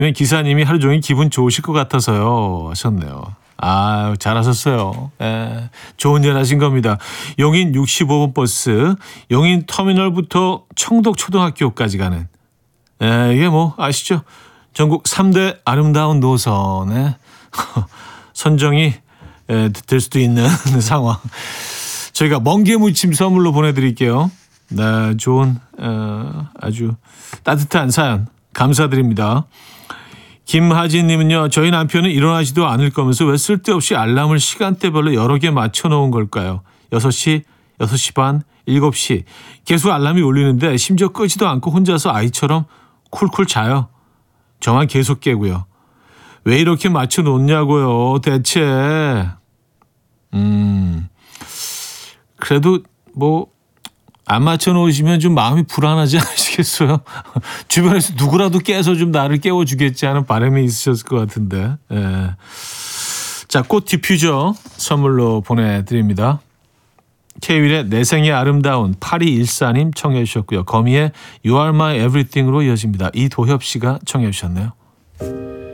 기사님이 하루 종일 기분 좋으실 것 같아서요 하셨네요. 아, 잘하셨어요. 예, 좋은 일 하신 겁니다. 용인 65번 버스, 용인 터미널부터 청덕초등학교까지 가는, 예, 이게 뭐 아시죠? 전국 3대 아름다운 노선에 선정이 될 수도 있는 상황. 저희가 멍게무침 선물로 보내드릴게요. 네, 좋은 아주 따뜻한 사연 감사드립니다. 김하진님은요. 저희 남편은 일어나지도 않을 거면서 왜 쓸데없이 알람을 시간대별로 여러 개 맞춰놓은 걸까요? 6시, 6시 반, 7시 계속 알람이 울리는데 심지어 끄지도 않고 혼자서 아이처럼 쿨쿨 자요. 저만 계속 깨고요. 왜 이렇게 맞춰놓냐고요 대체. 그래도 뭐 안 맞춰놓으시면 좀 마음이 불안하지 않으시겠어요? 주변에서 누구라도 깨서 좀 나를 깨워주겠지 하는 바람이 있으셨을 것 같은데. 예. 자, 꽃 디퓨저 선물로 보내드립니다. K-윌의 내 생의 아름다운 8214님 청해 주셨고요. 거미의 You are my everything으로 이어집니다. 이도협 씨가 청해 주셨네요.